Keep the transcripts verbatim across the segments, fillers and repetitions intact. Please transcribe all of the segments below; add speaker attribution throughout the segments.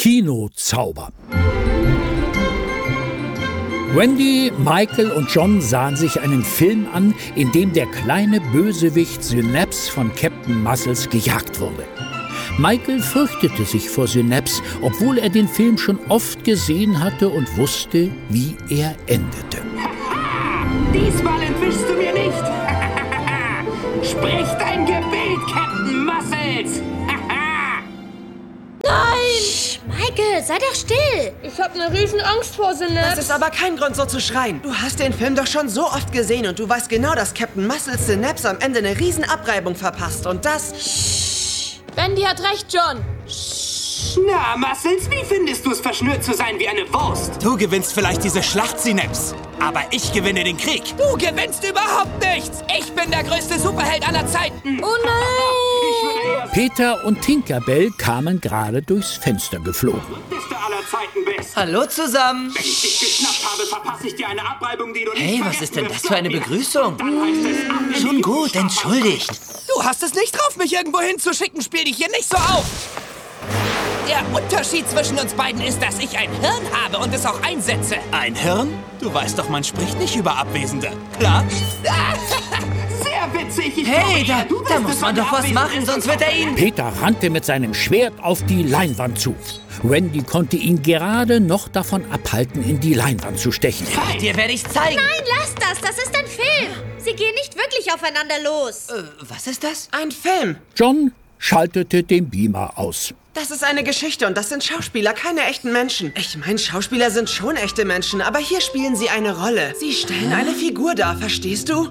Speaker 1: Kinozauber. Wendy, Michael und John sahen sich einen Film an, in dem der kleine Bösewicht Synapse von Captain Muscles gejagt wurde. Michael fürchtete sich vor Synapse, obwohl er den Film schon oft gesehen hatte und wusste, wie er endete.
Speaker 2: Diesmal entwischst du mir nicht! Sprich dein Gebet, Captain Muscles!
Speaker 3: Nein! Michael, sei doch still!
Speaker 4: Ich hab ne riesen Angst vor Synapse.
Speaker 5: Das ist aber kein Grund, so zu schreien. Du hast den Film doch schon so oft gesehen und du weißt genau, dass Captain Muscles Synapse am Ende eine riesen Abreibung verpasst. Und das...
Speaker 4: Wendy hat recht, John.
Speaker 2: Na, Muscles, wie findest du es, verschnürt zu sein wie eine Wurst?
Speaker 6: Du gewinnst vielleicht diese Schlacht, Synapse. Aber ich gewinne den Krieg.
Speaker 7: Du gewinnst überhaupt nichts. Ich bin der größte Superheld aller Zeiten.
Speaker 4: Oh nein!
Speaker 1: Peter und Tinkerbell kamen gerade durchs Fenster geflogen.
Speaker 2: Beste aller Zeiten bist.
Speaker 8: Hallo zusammen.
Speaker 2: Wenn ich dich geschnappt habe, verpasse ich dir eine Abreibung, die du nicht
Speaker 8: Hey, was
Speaker 2: vergessen
Speaker 8: ist denn das
Speaker 2: wirst.
Speaker 8: für eine Begrüßung?
Speaker 2: Dann heißt es ab in
Speaker 8: Schon
Speaker 2: die
Speaker 8: gut,
Speaker 2: Fußstapfen.
Speaker 8: entschuldigt.
Speaker 7: Du hast es nicht drauf, mich irgendwo hinzuschicken. Spiel dich hier nicht so auf. Der Unterschied zwischen uns beiden ist, dass ich ein Hirn habe und es auch einsetze.
Speaker 6: Ein Hirn? Du weißt doch, man spricht nicht über Abwesende. Klar?
Speaker 2: Sehr witzig. Ich
Speaker 8: Hey,
Speaker 2: glaube,
Speaker 8: da,
Speaker 2: eher, du
Speaker 8: da
Speaker 2: bist
Speaker 8: muss
Speaker 2: es,
Speaker 8: man
Speaker 2: der
Speaker 8: doch was
Speaker 2: abwesend
Speaker 8: machen,
Speaker 2: ist
Speaker 8: sonst
Speaker 2: und
Speaker 8: wird er ihn...
Speaker 1: Peter rannte mit seinem Schwert auf die Leinwand zu. Wendy konnte ihn gerade noch davon abhalten, in die Leinwand zu stechen.
Speaker 8: Dir werde ich zeigen.
Speaker 3: Nein, lass das, das ist ein Film. Sie gehen nicht wirklich aufeinander los.
Speaker 8: Äh, was ist das?
Speaker 5: Ein Film.
Speaker 1: John schaltete den Beamer aus.
Speaker 5: Das ist eine Geschichte und das sind Schauspieler, keine echten Menschen. Ich meine, Schauspieler sind schon echte Menschen, aber hier spielen sie eine Rolle. Sie stellen eine Figur dar, verstehst du?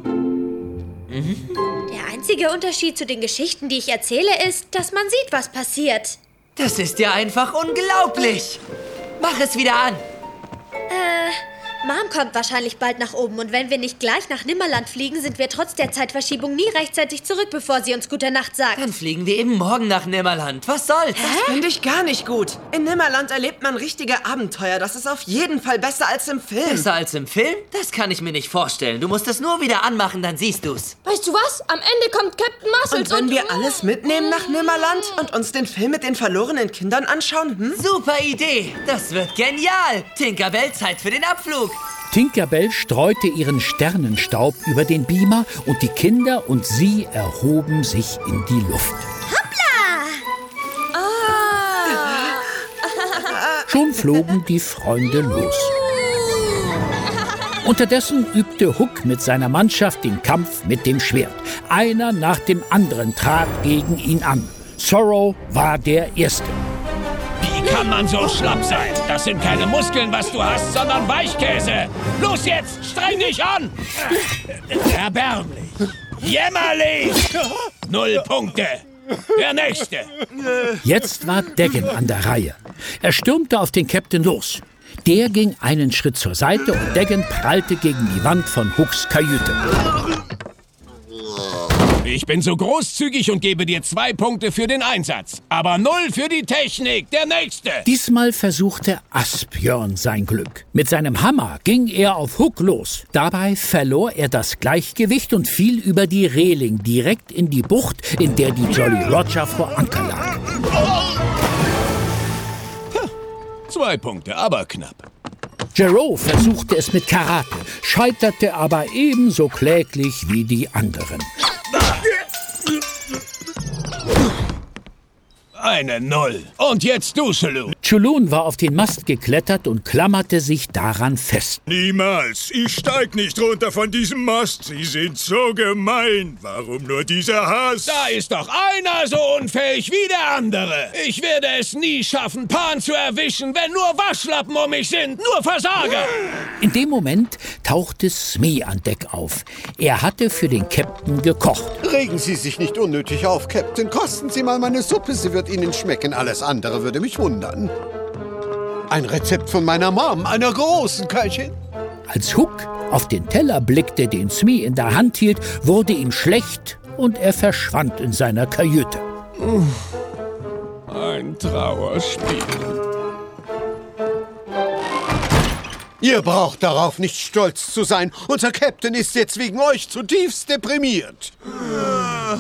Speaker 3: Der einzige Unterschied zu den Geschichten, die ich erzähle, ist, dass man sieht, was passiert.
Speaker 8: Das ist ja einfach unglaublich. Mach es wieder an.
Speaker 3: Äh, Mom kommt wahrscheinlich bald nach oben und wenn wir nicht gleich nach Nimmerland fliegen, sind wir trotz der Zeitverschiebung nie rechtzeitig zurück, bevor sie uns gute Nacht sagt.
Speaker 8: Dann fliegen wir eben morgen nach Nimmerland. Was soll's?
Speaker 5: Das finde ich gar nicht gut. In Nimmerland erlebt man richtige Abenteuer. Das ist auf jeden Fall besser als im Film.
Speaker 8: Besser als im Film? Das kann ich mir nicht vorstellen. Du musst es nur wieder anmachen, dann siehst du's.
Speaker 4: Weißt du was? Am Ende kommt Captain Muscles
Speaker 5: Und wenn
Speaker 4: und...
Speaker 5: wir alles mitnehmen nach Nimmerland und uns den Film mit den verlorenen Kindern anschauen, hm?
Speaker 8: Super Idee. Das wird genial. Tinkerbell, Zeit für den Abflug.
Speaker 1: Tinkerbell streute ihren Sternenstaub über den Beamer und die Kinder und sie erhoben sich in die Luft. Schon flogen die Freunde los. Unterdessen übte Hook mit seiner Mannschaft den Kampf mit dem Schwert. Einer nach dem anderen trat gegen ihn an. Zorro war der Erste.
Speaker 9: Wie kann man so schlapp sein? Das sind keine Muskeln, was du hast, sondern Weichkäse. Los jetzt, streng dich an! Erbärmlich. Jämmerlich. Null Punkte. Der Nächste.
Speaker 1: Jetzt war Dagon an der Reihe. Er stürmte auf den Captain los. Der ging einen Schritt zur Seite und Dagon prallte gegen die Wand von Hooks Kajüte.
Speaker 9: Ich bin so großzügig und gebe dir zwei Punkte für den Einsatz. Aber null für die Technik. Der Nächste.
Speaker 1: Diesmal versuchte Asbjörn sein Glück. Mit seinem Hammer ging er auf Hook los. Dabei verlor er das Gleichgewicht und fiel über die Reling direkt in die Bucht, in der die Jolly Roger vor Anker lag.
Speaker 9: Zwei Punkte, aber knapp.
Speaker 1: Gero versuchte es mit Karate, scheiterte aber ebenso kläglich wie die anderen.
Speaker 9: Eine Null. Und jetzt du, Chulu.
Speaker 1: Chulun war auf den Mast geklettert und klammerte sich daran fest.
Speaker 10: Niemals. Ich steig nicht runter von diesem Mast. Sie sind so gemein. Warum nur dieser Hass?
Speaker 9: Da ist doch einer so unfähig wie der andere. Ich werde es nie schaffen, Pan zu erwischen, wenn nur Waschlappen um mich sind. Nur Versager.
Speaker 1: In dem Moment tauchte Smee an Deck auf. Er hatte für den Captain gekocht.
Speaker 11: Regen Sie sich nicht unnötig auf, Captain. Kosten Sie mal meine Suppe, sie wird Ihnen schmecken. Alles andere würde mich wundern. Ein Rezept von meiner Mom, einer großen Köchin.
Speaker 1: Als Hook auf den Teller blickte, den Smee in der Hand hielt, wurde ihm schlecht und er verschwand in seiner Kajüte.
Speaker 9: Ein Trauerspiel.
Speaker 11: Ihr braucht darauf nicht stolz zu sein. Unser Captain ist jetzt wegen euch zutiefst deprimiert.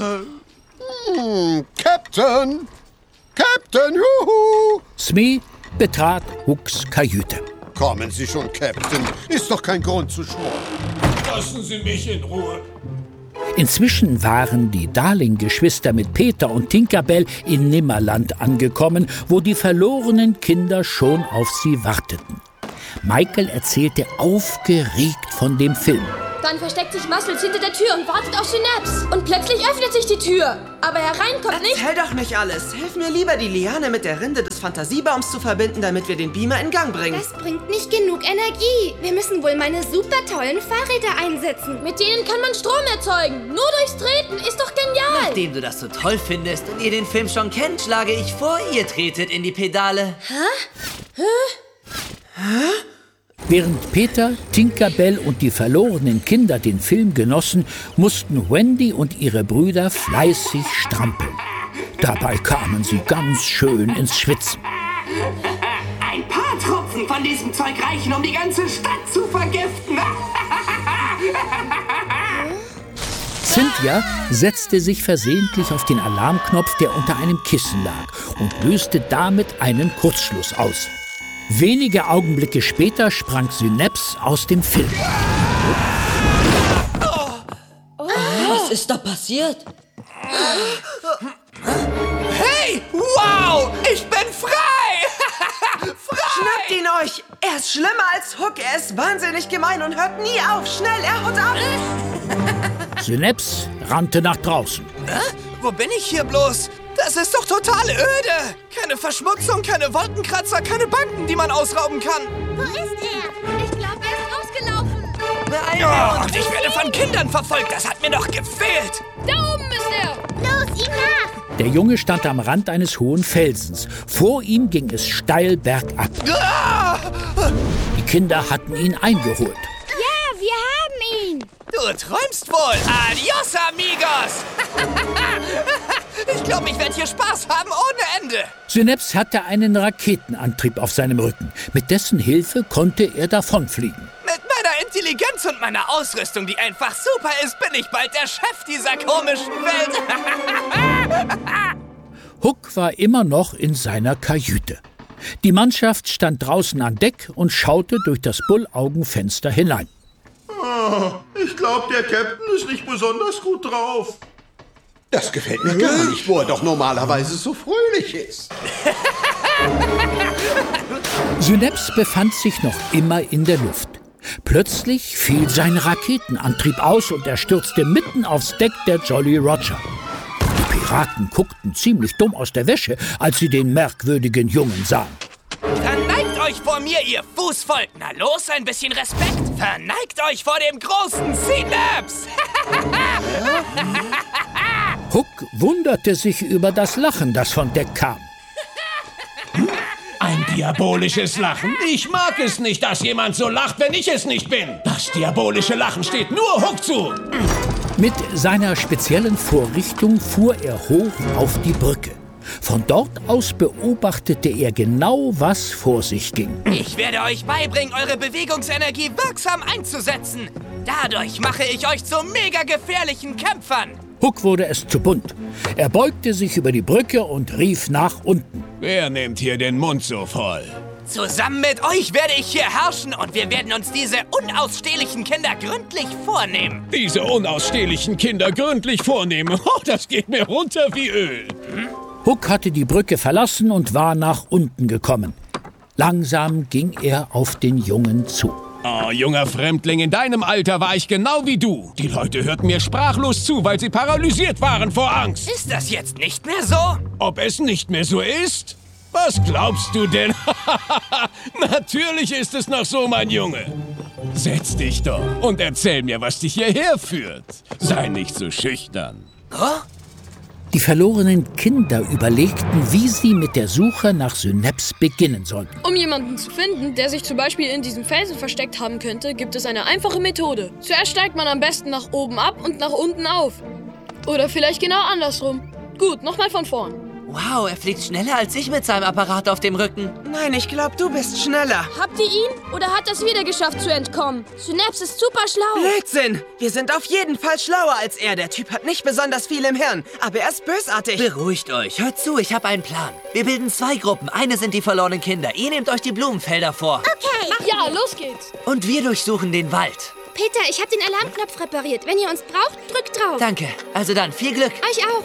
Speaker 11: Hm, Captain! Captain, huhu!
Speaker 1: Smee betrat Hooks Kajüte.
Speaker 11: Kommen Sie schon, Captain. Ist doch kein Grund zu schmoren.
Speaker 9: Lassen Sie mich in Ruhe.
Speaker 1: Inzwischen waren die Darling-Geschwister mit Peter und Tinkerbell in Nimmerland angekommen, wo die verlorenen Kinder schon auf sie warteten. Michael erzählte aufgeregt von dem Film.
Speaker 4: Dann versteckt sich Muscles hinter der Tür und wartet auf Synapse. Und plötzlich öffnet sich die Tür. Aber herein kommt nicht...
Speaker 5: Erzähl doch nicht alles. Hilf mir lieber, die Liane mit der Rinde des Fantasiebaums zu verbinden, damit wir den Beamer in Gang bringen.
Speaker 12: Das bringt nicht genug Energie. Wir müssen wohl meine super tollen Fahrräder einsetzen.
Speaker 4: Mit denen kann man Strom erzeugen. Nur durchs Treten. Ist doch genial.
Speaker 8: Nachdem du das so toll findest und ihr den Film schon kennt, schlage ich vor, ihr tretet in die Pedale.
Speaker 4: Hä? Hä?
Speaker 5: Hä?
Speaker 1: Während Peter, Tinkerbell und die verlorenen Kinder den Film genossen, mussten Wendy und ihre Brüder fleißig strampeln. Dabei kamen sie ganz schön ins Schwitzen.
Speaker 2: Ein paar Tropfen von diesem Zeug reichen, um die ganze Stadt zu vergiften.
Speaker 1: Cynthia setzte sich versehentlich auf den Alarmknopf, der unter einem Kissen lag, und löste damit einen Kurzschluss aus. Wenige Augenblicke später sprang Synapse aus dem Film.
Speaker 8: Oh. Was ist da passiert?
Speaker 7: Hey, wow, ich bin frei! Frei!
Speaker 5: Schnappt ihn euch! Er ist schlimmer als Hook, er ist wahnsinnig gemein und hört nie auf. Schnell, er haut ab!
Speaker 1: Synapse rannte nach draußen.
Speaker 7: Äh? Wo bin ich hier bloß? Das ist doch total öde! Keine Verschmutzung, keine Wolkenkratzer, keine Banken, die man ausrauben kann.
Speaker 12: Wo ist er? Ich glaube, er ist rausgelaufen.
Speaker 7: Oh, und ich werde von Kindern verfolgt. Das hat mir doch gefehlt.
Speaker 4: Da oben ist er.
Speaker 12: Los, ihm nach!
Speaker 1: Der Junge stand am Rand eines hohen Felsens. Vor ihm ging es steil bergab.
Speaker 7: Ah!
Speaker 1: Die Kinder hatten ihn eingeholt.
Speaker 12: Ja, wir haben ihn.
Speaker 7: Du träumst wohl. Adios, amigos. Ich glaube, ich werde hier Spaß haben ohne Ende.
Speaker 1: Synapse hatte einen Raketenantrieb auf seinem Rücken. Mit dessen Hilfe konnte er davonfliegen.
Speaker 7: Mit meiner Intelligenz und meiner Ausrüstung, die einfach super ist, bin ich bald der Chef dieser komischen Welt.
Speaker 1: Hook war immer noch in seiner Kajüte. Die Mannschaft stand draußen an Deck und schaute durch das Bullaugenfenster hinein.
Speaker 10: Oh, ich glaube, der Captain ist nicht besonders gut drauf.
Speaker 11: Das gefällt mir gar nicht, wo er doch normalerweise so fröhlich ist.
Speaker 1: Synapse befand sich noch immer in der Luft. Plötzlich fiel sein Raketenantrieb aus und er stürzte mitten aufs Deck der Jolly Roger. Die Piraten guckten ziemlich dumm aus der Wäsche, als sie den merkwürdigen Jungen sahen.
Speaker 7: Verneigt euch vor mir, ihr Fußvolk. Na los, ein bisschen Respekt. Verneigt euch vor dem großen Synapse.
Speaker 1: Hook wunderte sich über das Lachen, das von Deck kam.
Speaker 9: Ein diabolisches Lachen? Ich mag es nicht, dass jemand so lacht, wenn ich es nicht bin. Das diabolische Lachen steht nur Hook zu.
Speaker 1: Mit seiner speziellen Vorrichtung fuhr er hoch auf die Brücke. Von dort aus beobachtete er genau, was vor sich ging.
Speaker 7: Ich werde euch beibringen, eure Bewegungsenergie wirksam einzusetzen. Dadurch mache ich euch zu mega gefährlichen Kämpfern.
Speaker 1: Hook wurde es zu bunt. Er beugte sich über die Brücke und rief nach unten.
Speaker 9: Wer nimmt hier den Mund so voll?
Speaker 7: Zusammen mit euch werde ich hier herrschen und wir werden uns diese unausstehlichen Kinder gründlich vornehmen.
Speaker 9: Diese unausstehlichen Kinder gründlich vornehmen? Oh, das geht mir runter wie Öl. Hm?
Speaker 1: Hook hatte die Brücke verlassen und war nach unten gekommen. Langsam ging er auf den Jungen zu.
Speaker 9: Oh, junger Fremdling, in deinem Alter war ich genau wie du. Die Leute hörten mir sprachlos zu, weil sie paralysiert waren vor Angst.
Speaker 7: Ist das jetzt nicht mehr so?
Speaker 9: Ob es nicht mehr so ist? Was glaubst du denn? Natürlich ist es noch so, mein Junge. Setz dich doch und erzähl mir, was dich hierher führt. Sei nicht so schüchtern.
Speaker 7: Oh?
Speaker 1: Die verlorenen Kinder überlegten, wie sie mit der Suche nach Synapse beginnen sollten.
Speaker 4: Um jemanden zu finden, der sich zum Beispiel in diesem Felsen versteckt haben könnte, gibt es eine einfache Methode. Zuerst steigt man am besten nach oben ab und nach unten auf. Oder vielleicht genau andersrum. Gut, nochmal von vorn.
Speaker 8: Wow, er fliegt schneller als ich mit seinem Apparat auf dem Rücken.
Speaker 5: Nein, ich glaube, du bist schneller.
Speaker 4: Habt ihr ihn? Oder hat er es wieder geschafft zu entkommen? Synapse ist super schlau.
Speaker 5: Blödsinn! Wir sind auf jeden Fall schlauer als er. Der Typ hat nicht besonders viel im Hirn, aber er ist bösartig.
Speaker 8: Beruhigt euch. Hört zu, ich habe einen Plan. Wir bilden zwei Gruppen. Eine sind die verlorenen Kinder. Ihr nehmt euch die Blumenfelder vor.
Speaker 12: Okay.
Speaker 4: Ja, los geht's.
Speaker 8: Und wir durchsuchen den Wald.
Speaker 12: Peter, ich habe den Alarmknopf repariert. Wenn ihr uns braucht, drückt drauf.
Speaker 8: Danke. Also dann, viel Glück.
Speaker 12: Euch auch.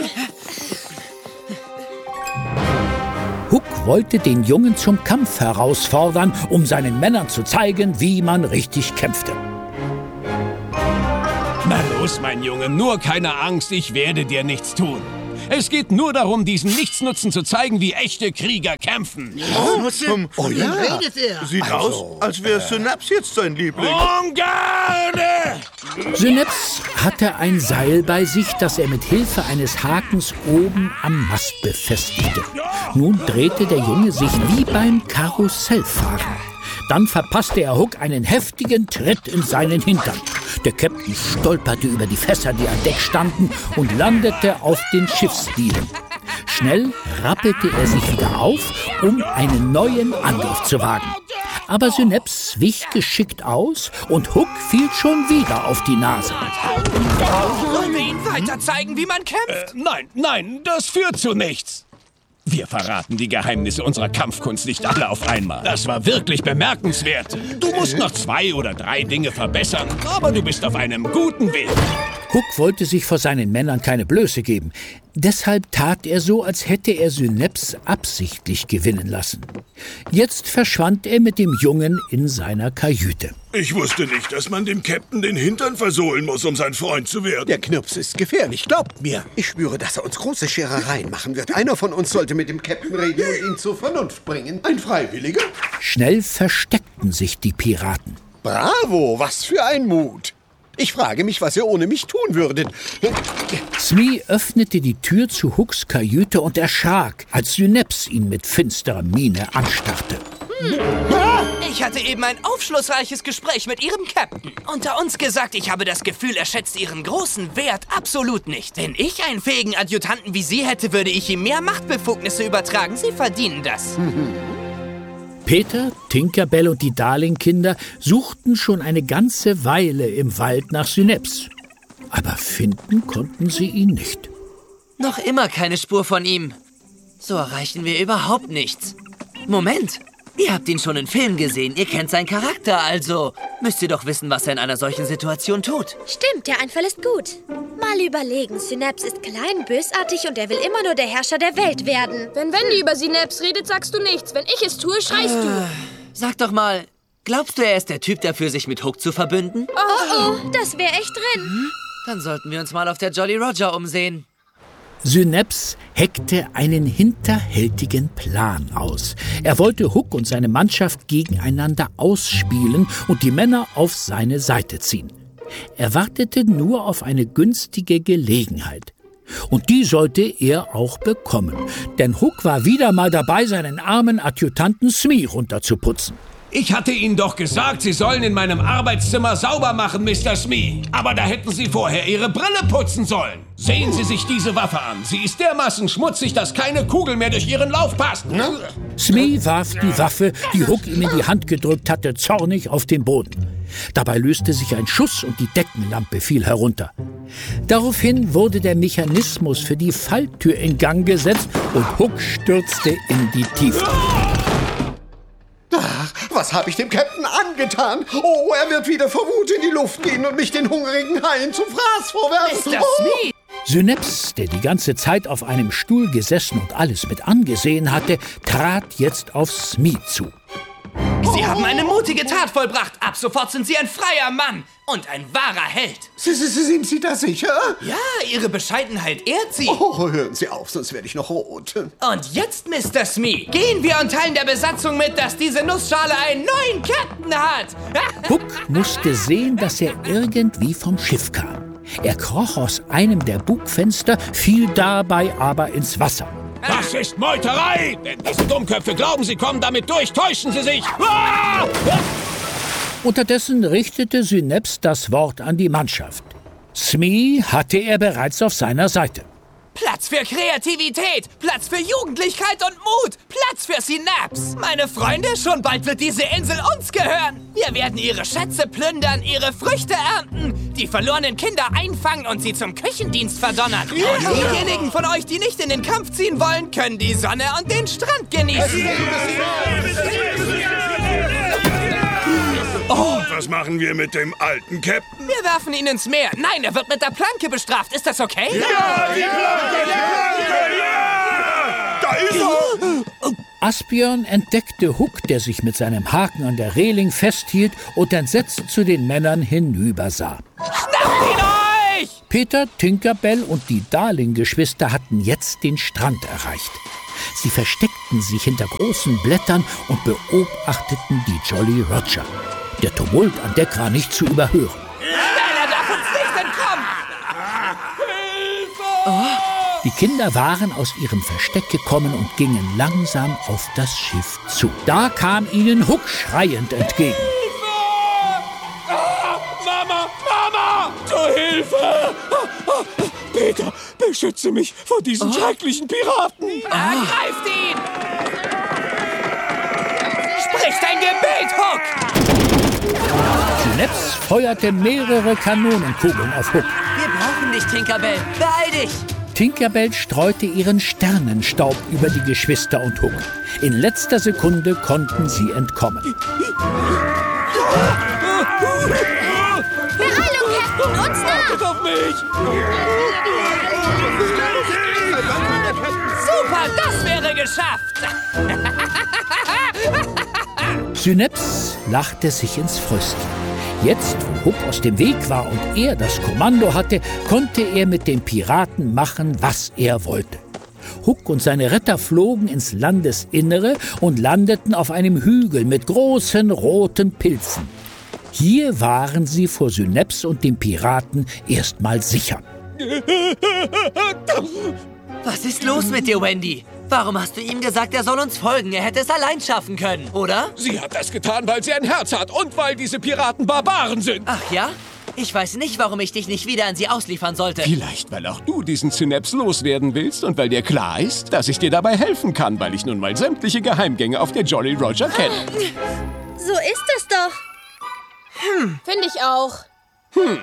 Speaker 1: Hook wollte den Jungen zum Kampf herausfordern, um seinen Männern zu zeigen, wie man richtig kämpfte.
Speaker 9: Na los, mein Junge, nur keine Angst, ich werde dir nichts tun. Es geht nur darum, diesen Nichtsnutzen zu zeigen, wie echte Krieger kämpfen.
Speaker 13: Oh, oh ja,
Speaker 14: redet er?
Speaker 13: Sieht
Speaker 14: also,
Speaker 13: aus, als wäre Synapse jetzt sein Liebling.
Speaker 9: Um Garde!
Speaker 1: Synapse hatte ein Seil bei sich, das er mit Hilfe eines Hakens oben am Mast befestigte. Nun drehte der Junge sich wie beim Karussellfahren. Dann verpasste er Hook einen heftigen Tritt in seinen Hintern. Der Captain stolperte über die Fässer, die an Deck standen, und landete auf den Schiffsdielen. Schnell rappelte er sich wieder auf, um einen neuen Angriff zu wagen. Aber Synapse wich geschickt aus und Hook fiel schon wieder auf die Nase.
Speaker 7: Wollen wir Ihnen weiter zeigen, wie man kämpft?
Speaker 9: Äh, nein, nein, das führt zu nichts. Wir verraten die Geheimnisse unserer Kampfkunst nicht alle auf einmal. Das war wirklich bemerkenswert. Du musst noch zwei oder drei Dinge verbessern, aber du bist auf einem guten Weg.
Speaker 1: Hook wollte sich vor seinen Männern keine Blöße geben. Deshalb tat er so, als hätte er Synapse absichtlich gewinnen lassen. Jetzt verschwand er mit dem Jungen in seiner Kajüte.
Speaker 10: Ich wusste nicht, dass man dem Captain den Hintern versohlen muss, um sein Freund zu werden.
Speaker 11: Der Knirps ist gefährlich, glaubt mir. Ich spüre, dass er uns große Scherereien machen wird. Einer von uns sollte mit dem Captain reden und ihn zur Vernunft bringen. Ein Freiwilliger?
Speaker 1: Schnell versteckten sich die Piraten.
Speaker 11: Bravo, was für ein Mut. Ich frage mich, was ihr ohne mich tun würdet.
Speaker 1: Smee öffnete die Tür zu Hooks Kajüte und erschrak, als Synapse ihn mit finsterer Miene anstarrte.
Speaker 7: Hm. Ich hatte eben ein aufschlussreiches Gespräch mit Ihrem Captain. Unter uns gesagt, ich habe das Gefühl, er schätzt Ihren großen Wert absolut nicht. Wenn ich einen fähigen Adjutanten wie Sie hätte, würde ich ihm mehr Machtbefugnisse übertragen. Sie verdienen das.
Speaker 1: Peter, Tinkerbell und die Darling-Kinder suchten schon eine ganze Weile im Wald nach Synapse. Aber finden konnten sie ihn nicht.
Speaker 8: Noch immer keine Spur von ihm. So erreichen wir überhaupt nichts. Moment, ihr habt ihn schon in Filmen gesehen. Ihr kennt seinen Charakter, also müsst ihr doch wissen, was er in einer solchen Situation tut.
Speaker 3: Stimmt, der Einfall ist gut. Mal überlegen, Synapse ist klein, bösartig und er will immer nur der Herrscher der Welt werden.
Speaker 4: Wenn Wendy über Synapse redet, sagst du nichts. Wenn ich es tue, schreist du.
Speaker 8: Sag doch mal, glaubst du, er ist der Typ dafür, sich mit Hook zu verbünden?
Speaker 3: Oh, oh, das wäre echt drin.
Speaker 8: Hm? Dann sollten wir uns mal auf der Jolly Roger umsehen.
Speaker 1: Synapse heckte einen hinterhältigen Plan aus. Er wollte Hook und seine Mannschaft gegeneinander ausspielen und die Männer auf seine Seite ziehen. Er wartete nur auf eine günstige Gelegenheit. Und die sollte er auch bekommen, denn Hook war wieder mal dabei, seinen armen Adjutanten Smee runterzuputzen.
Speaker 9: Ich hatte Ihnen doch gesagt, Sie sollen in meinem Arbeitszimmer sauber machen, Mister Smee. Aber da hätten Sie vorher Ihre Brille putzen sollen. Sehen Sie sich diese Waffe an. Sie ist dermaßen schmutzig, dass keine Kugel mehr durch Ihren Lauf passt.
Speaker 1: Smee warf die Waffe, die Hook ihm in die Hand gedrückt hatte, zornig auf den Boden. Dabei löste sich ein Schuss und die Deckenlampe fiel herunter. Daraufhin wurde der Mechanismus für die Falltür in Gang gesetzt und Hook stürzte in die Tiefe.
Speaker 11: Ach, was habe ich dem Captain angetan? Oh, er wird wieder vor Wut in die Luft gehen und mich den hungrigen Haien zum Fraß vorwerfen.
Speaker 7: Mister Smee!
Speaker 1: Synapse, der die ganze Zeit auf einem Stuhl gesessen und alles mit angesehen hatte, trat jetzt auf Smee zu.
Speaker 7: Sie haben eine mutige Tat vollbracht. Ab sofort sind Sie ein freier Mann und ein wahrer Held.
Speaker 11: Sie, Sie, sind Sie da sicher?
Speaker 7: Ja, Ihre Bescheidenheit ehrt Sie.
Speaker 11: Oh, hören Sie auf, sonst werde ich noch rot.
Speaker 7: Und jetzt, Mister Smee, gehen wir und teilen der Besatzung mit, dass diese Nussschale einen neuen Captain hat.
Speaker 1: Hook musste sehen, dass er irgendwie vom Schiff kam. Er kroch aus einem der Bugfenster, fiel dabei aber ins Wasser.
Speaker 9: Das ist Meuterei! Denn diese Dummköpfe glauben, sie kommen damit durch. Täuschen Sie sich! Ah!
Speaker 1: Unterdessen richtete Synapse das Wort an die Mannschaft. Smee hatte er bereits auf seiner Seite.
Speaker 7: Platz für Kreativität, Platz für Jugendlichkeit und Mut, Platz für Synapse. Meine Freunde, schon bald wird diese Insel uns gehören. Wir werden ihre Schätze plündern, ihre Früchte ernten, die verlorenen Kinder einfangen und sie zum Küchendienst verdonnern. Und diejenigen von euch, die nicht in den Kampf ziehen wollen, können die Sonne und den Strand genießen.
Speaker 10: Oh. Und was machen wir mit dem alten Captain?
Speaker 7: Wir werfen ihn ins Meer. Nein, er wird mit der Planke bestraft. Ist das okay?
Speaker 10: Ja, die Planke, die Planke, ja! Da ist er!
Speaker 1: Asbjörn entdeckte Hook, der sich mit seinem Haken an der Reling festhielt und entsetzt zu den Männern hinübersah.
Speaker 7: Schnappt ihn euch!
Speaker 1: Peter, Tinkerbell und die Darling-Geschwister hatten jetzt den Strand erreicht. Sie versteckten sich hinter großen Blättern und beobachteten die Jolly Roger. Der Tumult an Deck war nicht zu überhören.
Speaker 7: Schneller, darf uns nicht entkommen!
Speaker 1: Die Kinder waren aus ihrem Versteck gekommen und gingen langsam auf das Schiff zu. Da kam ihnen Hook schreiend entgegen.
Speaker 9: Hilfe! Ah, Mama, Mama! Zur Hilfe! Ah, ah, Peter, beschütze mich vor diesen oh. schrecklichen Piraten!
Speaker 7: Ergreift ihn! Sprich dein Gebet, Hook!
Speaker 1: Synapse feuerte mehrere Kanonenkugeln auf Hook.
Speaker 8: Wir brauchen dich, Tinkerbell. Beeil dich!
Speaker 1: Tinkerbell streute ihren Sternenstaub über die Geschwister und Hook. In letzter Sekunde konnten sie entkommen.
Speaker 12: Beeilung, Captain! Uns nach!
Speaker 9: Wartet auf mich!
Speaker 7: Super, das wäre geschafft!
Speaker 1: Synapse lachte sich ins Fröstchen. Jetzt, wo Hook aus dem Weg war und er das Kommando hatte, konnte er mit den Piraten machen, was er wollte. Hook und seine Retter flogen ins Landesinnere und landeten auf einem Hügel mit großen roten Pilzen. Hier waren sie vor Synapse und den Piraten erstmal sicher.
Speaker 8: Was ist los mit dir, Wendy? Warum hast du ihm gesagt, er soll uns folgen? Er hätte es allein schaffen können, oder?
Speaker 9: Sie hat das getan, weil sie ein Herz hat und weil diese Piraten Barbaren sind.
Speaker 8: Ach ja? Ich weiß nicht, warum ich dich nicht wieder an sie ausliefern sollte.
Speaker 9: Vielleicht, weil auch du diesen Synapse loswerden willst und weil dir klar ist, dass ich dir dabei helfen kann, weil ich nun mal sämtliche Geheimgänge auf der Jolly Roger kenne.
Speaker 3: So ist es doch.
Speaker 4: Hm. Finde ich auch.
Speaker 9: Hm.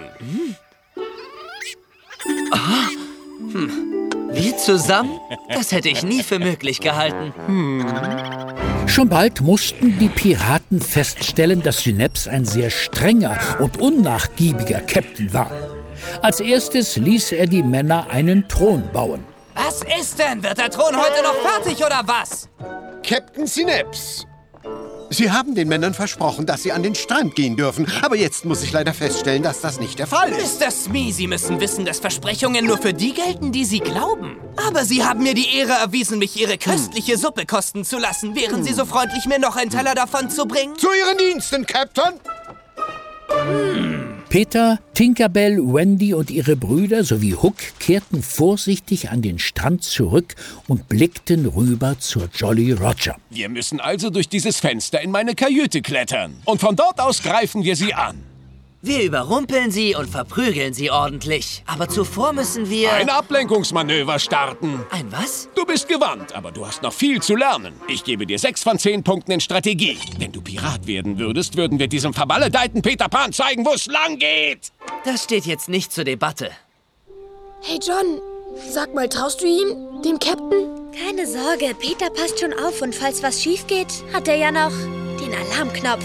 Speaker 8: Oh. Hm. Wir zusammen? Das hätte ich nie für möglich gehalten.
Speaker 1: Hm. Schon bald mussten die Piraten feststellen, dass Synapse ein sehr strenger und unnachgiebiger Captain war. Als erstes ließ er die Männer einen Thron bauen.
Speaker 7: Was ist denn? Wird der Thron heute noch fertig oder was?
Speaker 11: Captain Synapse! Sie haben den Männern versprochen, dass sie an den Strand gehen dürfen. Aber jetzt muss ich leider feststellen, dass das nicht der Fall ist.
Speaker 7: Mister Smee, Sie müssen wissen, dass Versprechungen nur für die gelten, die Sie glauben. Aber Sie haben mir die Ehre erwiesen, mich Ihre köstliche Suppe kosten zu lassen. Wären Sie so freundlich, mir noch einen Teller davon zu bringen?
Speaker 11: Zu Ihren Diensten, Captain!
Speaker 1: Hm. Peter, Tinkerbell, Wendy und ihre Brüder sowie Hook kehrten vorsichtig an den Strand zurück und blickten rüber zur Jolly Roger.
Speaker 9: Wir müssen also durch dieses Fenster in meine Kajüte klettern. Und von dort aus greifen wir sie an.
Speaker 8: Wir überrumpeln sie und verprügeln sie ordentlich. Aber zuvor müssen wir...
Speaker 9: Ein Ablenkungsmanöver starten.
Speaker 8: Ein was?
Speaker 9: Du bist gewandt, aber du hast noch viel zu lernen. Ich gebe dir sechs von zehn Punkten in Strategie. Wenn du Pirat werden würdest, würden wir diesem vermaledeiten Peter Pan zeigen, wo es lang geht.
Speaker 8: Das steht jetzt nicht zur Debatte.
Speaker 4: Hey John, sag mal, traust du ihm, dem Captain?
Speaker 3: Keine Sorge, Peter passt schon auf und falls was schief geht, hat er ja noch den Alarmknopf.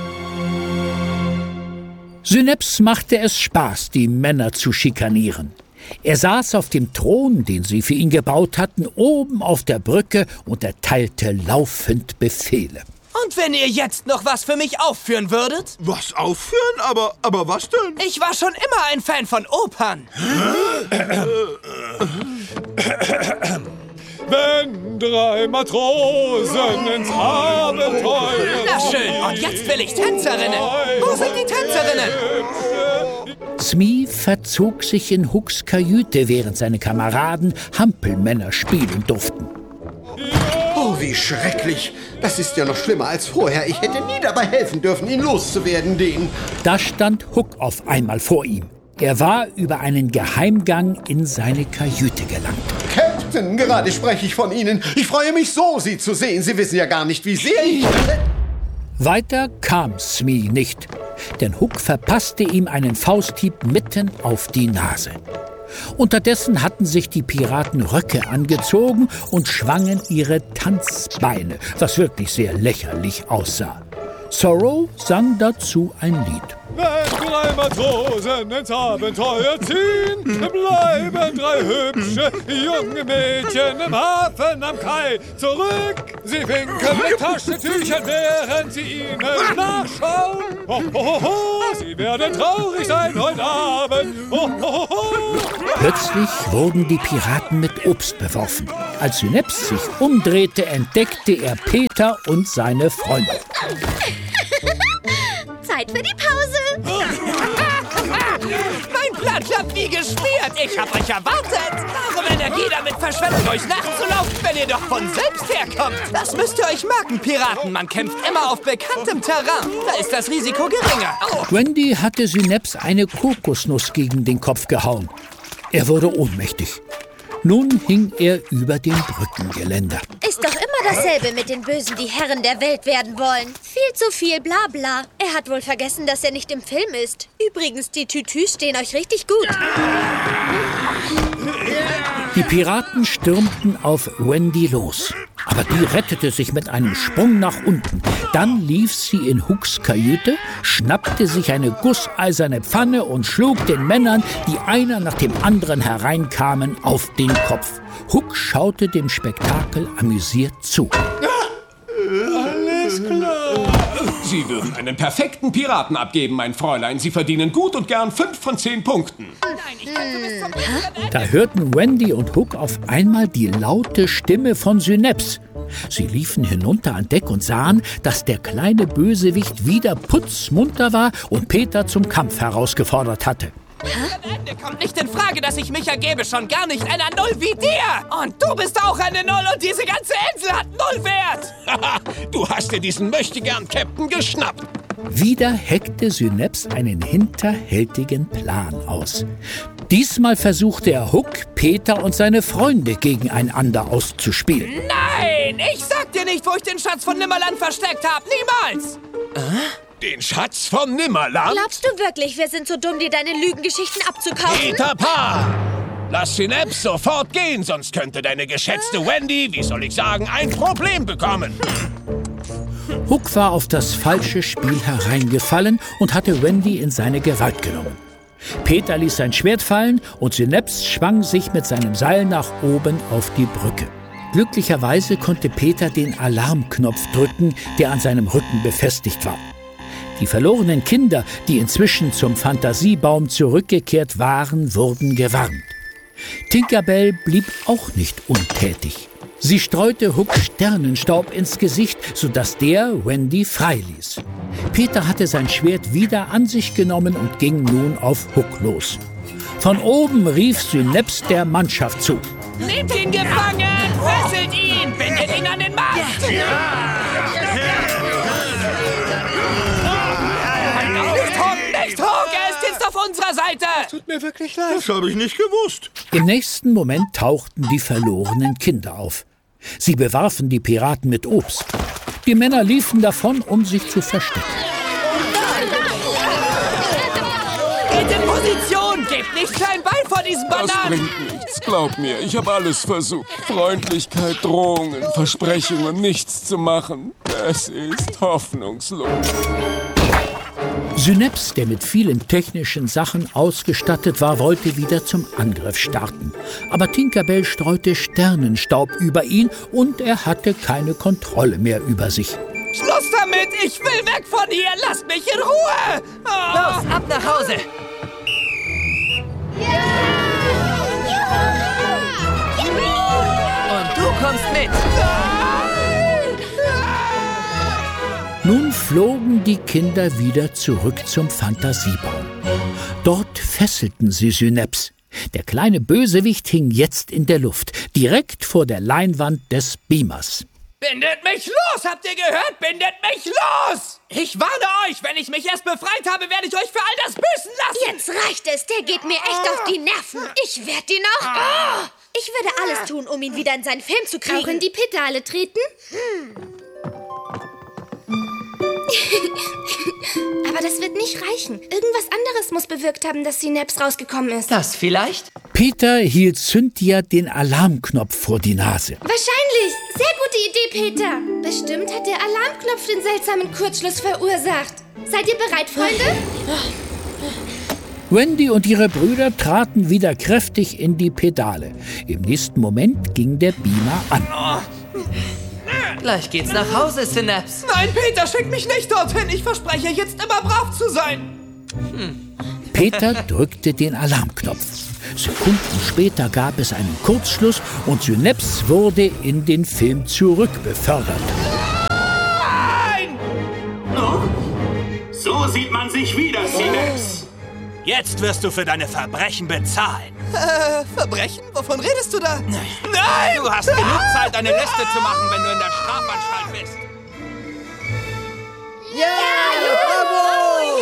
Speaker 1: Synapse machte es Spaß, die Männer zu schikanieren. Er saß auf dem Thron, den sie für ihn gebaut hatten, oben auf der Brücke und erteilte laufend Befehle.
Speaker 7: Und wenn ihr jetzt noch was für mich aufführen würdet?
Speaker 13: Was aufführen? Aber, aber was denn?
Speaker 7: Ich war schon immer ein Fan von Opern.
Speaker 9: Wenn drei Matrosen ins Abenteuer...
Speaker 7: Na schön, und jetzt will ich Tänzerinnen. Wo sind die Tänzerinnen?
Speaker 1: Smee verzog sich in Hooks Kajüte, während seine Kameraden Hampelmänner spielen durften.
Speaker 11: Oh, wie schrecklich. Das ist ja noch schlimmer als vorher. Ich hätte nie dabei helfen dürfen, ihn loszuwerden, den...
Speaker 1: Da stand Hook auf einmal vor ihm. Er war über einen Geheimgang in seine Kajüte gelangt.
Speaker 11: Captain, gerade spreche ich von Ihnen. Ich freue mich so, Sie zu sehen. Sie wissen ja gar nicht, wie sehr ich...
Speaker 1: Weiter kam Smee nicht, denn Hook verpasste ihm einen Fausthieb mitten auf die Nase. Unterdessen hatten sich die Piraten Röcke angezogen und schwangen ihre Tanzbeine, was wirklich sehr lächerlich aussah. Zorro sang dazu ein Lied.
Speaker 14: Wenn drei Matrosen ins Abenteuer ziehen, bleiben drei hübsche junge Mädchen im Hafen am Kai zurück. Sie winken mit Taschentüchern, während sie ihnen nachschauen. Ho, ho, ho, ho, sie werden traurig sein heute Abend. Ho, ho, ho.
Speaker 1: Plötzlich wurden die Piraten mit Obst beworfen. Als Synapse sich umdrehte, entdeckte er Peter und seine Freunde.
Speaker 3: Zeit für die Pause.
Speaker 7: Mein Plan klappt wie geschmiert. Ich hab euch erwartet. Warum Energie damit verschwendet, euch nachzulaufen, wenn ihr doch von selbst herkommt? Das müsst ihr euch merken, Piraten. Man kämpft immer auf bekanntem Terrain. Da ist das Risiko geringer. Oh.
Speaker 1: Wendy hatte Synapse eine Kokosnuss gegen den Kopf gehauen. Er wurde ohnmächtig. Nun hing er über dem Brückengeländer.
Speaker 3: Ist doch immer dasselbe mit den Bösen, die Herren der Welt werden wollen. Viel zu viel Blabla. Er hat wohl vergessen, dass er nicht im Film ist. Übrigens, die Tütüs stehen euch richtig gut.
Speaker 1: Die Piraten stürmten auf Wendy los. Aber die rettete sich mit einem Sprung nach unten. Dann lief sie in Hooks Kajüte, schnappte sich eine gusseiserne Pfanne und schlug den Männern, die einer nach dem anderen hereinkamen, auf den Kopf. Hook schaute dem Spektakel amüsiert zu.
Speaker 14: Alles klar.
Speaker 9: Sie würden einen perfekten Piraten abgeben, mein Fräulein. Sie verdienen gut und gern fünf von zehn Punkten.
Speaker 1: Da hörten Wendy und Hook auf einmal die laute Stimme von Synapse. Sie liefen hinunter an Deck und sahen, dass der kleine Bösewicht wieder putzmunter war und Peter zum Kampf herausgefordert hatte.
Speaker 7: Ende kommt nicht in Frage, dass ich mich ergebe, schon gar nicht einer Null wie dir. Und du bist auch eine Null und diese ganze Insel hat Null Wert.
Speaker 9: Du hast dir diesen Möchtegern-Captain geschnappt.
Speaker 1: Wieder heckte Synapse einen hinterhältigen Plan aus. Diesmal versuchte er Hook, Peter und seine Freunde gegeneinander auszuspielen.
Speaker 7: Nein, ich sag dir nicht, wo ich den Schatz von Nimmerland versteckt habe. Niemals.
Speaker 9: Äh? Den Schatz von Nimmerland?
Speaker 3: Glaubst du wirklich, wir sind so dumm, dir deine Lügengeschichten abzukaufen?
Speaker 9: Peter Pan! Lass Synapse sofort gehen, sonst könnte deine geschätzte Wendy, wie soll ich sagen, ein Problem bekommen.
Speaker 1: Hook war auf das falsche Spiel hereingefallen und hatte Wendy in seine Gewalt genommen. Peter ließ sein Schwert fallen und Synapse schwang sich mit seinem Seil nach oben auf die Brücke. Glücklicherweise konnte Peter den Alarmknopf drücken, der an seinem Rücken befestigt war. Die verlorenen Kinder, die inzwischen zum Fantasiebaum zurückgekehrt waren, wurden gewarnt. Tinkerbell blieb auch nicht untätig. Sie streute Hook Sternenstaub ins Gesicht, sodass der Wendy freiließ. Peter hatte sein Schwert wieder an sich genommen und ging nun auf Hook los. Von oben rief Synapse der Mannschaft zu.
Speaker 7: Nehmt ihn gefangen! Fesselt ihn! Bindet ihn an den Mast! Ja. Nicht Hook! Nicht Hook! Er ist jetzt auf unserer Seite!
Speaker 14: Tut mir wirklich leid.
Speaker 13: Das habe ich nicht gewusst.
Speaker 1: Im nächsten Moment tauchten die verlorenen Kinder auf. Sie bewarfen die Piraten mit Obst. Die Männer liefen davon, um sich zu verstecken.
Speaker 7: Geht in Position! Gebt nicht klein bei vor diesen Bananen!
Speaker 15: Das bringt nichts, glaub mir. Ich habe alles versucht. Freundlichkeit, Drohungen, Versprechungen, nichts zu machen. Es ist hoffnungslos.
Speaker 1: Synapse, der mit vielen technischen Sachen ausgestattet war, wollte wieder zum Angriff starten. Aber Tinkerbell streute Sternenstaub über ihn und er hatte keine Kontrolle mehr über sich.
Speaker 7: Schluss damit! Ich will weg von hier! Lasst mich in Ruhe! Oh.
Speaker 8: Los, ab nach Hause! Und du kommst mit!
Speaker 1: Nun flogen die Kinder wieder zurück zum Fantasiebaum. Dort fesselten sie Synapse. Der kleine Bösewicht hing jetzt in der Luft, direkt vor der Leinwand des Beamers.
Speaker 7: Bindet mich los! Habt ihr gehört? Bindet mich los! Ich warne euch, wenn ich mich erst befreit habe, werde ich euch für all das büßen lassen!
Speaker 3: Jetzt reicht es, der geht mir echt auf die Nerven. Ich werde ihn auch... Oh. Ich würde alles tun, um ihn wieder in seinen Film zu kriegen.
Speaker 12: Auch in die Pedale treten?
Speaker 3: Hm.
Speaker 12: Aber das wird nicht reichen. Irgendwas anderes muss bewirkt haben, dass Synapse rausgekommen ist.
Speaker 8: Das vielleicht?
Speaker 1: Peter hielt Cynthia den Alarmknopf vor die Nase.
Speaker 12: Wahrscheinlich. Sehr gute Idee, Peter. Bestimmt hat der Alarmknopf den seltsamen Kurzschluss verursacht. Seid ihr bereit, Freunde?
Speaker 1: Wendy und ihre Brüder traten wieder kräftig in die Pedale. Im nächsten Moment ging der Beamer an.
Speaker 8: Gleich geht's nach Hause, Synapse.
Speaker 7: Nein, Peter, schick mich nicht dorthin. Ich verspreche, jetzt immer brav zu sein.
Speaker 1: Hm. Peter drückte den Alarmknopf. Sekunden später gab es einen Kurzschluss und Synapse wurde in den Film zurückbefördert.
Speaker 6: Nein!
Speaker 2: Oh? So sieht man sich wieder, Synapse.
Speaker 6: Jetzt wirst du für deine Verbrechen bezahlen.
Speaker 7: Äh, Verbrechen? Wovon redest du da?
Speaker 6: Nein!
Speaker 7: Nein!
Speaker 6: Du hast genug Zeit, deine Liste zu machen, wenn du in der Strafanstalt bist.
Speaker 11: Ja, bravo!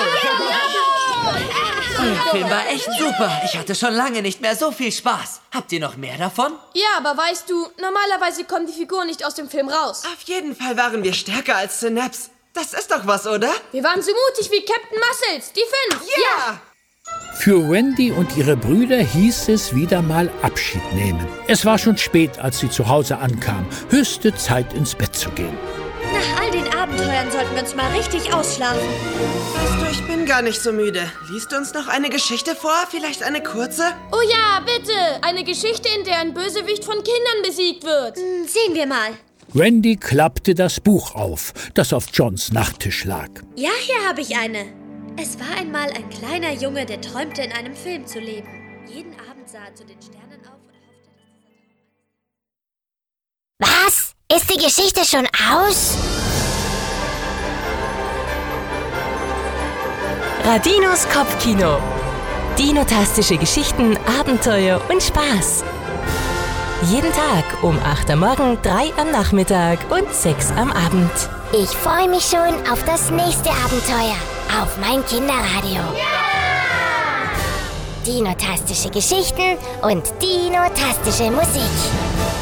Speaker 8: Der Film war echt super. Ich hatte schon lange nicht mehr so viel Spaß. Habt ihr noch mehr davon?
Speaker 4: Ja, aber weißt du, normalerweise kommen die Figuren nicht aus dem Film raus.
Speaker 5: Auf jeden Fall waren wir stärker als Synapse. Das ist doch was, oder?
Speaker 4: Wir waren so mutig wie Captain Muscles, die fünf.
Speaker 5: Ja!
Speaker 1: Für Wendy und ihre Brüder hieß es wieder mal Abschied nehmen. Es war schon spät, als sie zu Hause ankamen. Höchste Zeit, ins Bett zu gehen.
Speaker 3: Nach all den Abenteuern sollten wir uns mal richtig ausschlafen.
Speaker 5: Weißt du, ich bin gar nicht so müde. Liest du uns noch eine Geschichte vor? Vielleicht eine kurze?
Speaker 4: Oh ja, bitte! Eine Geschichte, in der ein Bösewicht von Kindern besiegt wird.
Speaker 3: Hm, sehen wir mal.
Speaker 1: Wendy klappte das Buch auf, das auf Johns Nachttisch lag.
Speaker 3: Ja, hier habe ich eine. Es war einmal ein kleiner Junge, der träumte, in einem Film zu leben. Jeden Abend sah er zu den Sternen auf und hoffte, dass
Speaker 16: Was? Ist die Geschichte schon aus?
Speaker 17: Radinos Kopfkino. Dinotastische Geschichten, Abenteuer und Spaß. Jeden Tag um acht am Morgen, drei am Nachmittag und sechs am Abend.
Speaker 16: Ich freue mich schon auf das nächste Abenteuer. Auf mein Kinderradio. Ja! Dinotastische Geschichten und dinotastische Musik.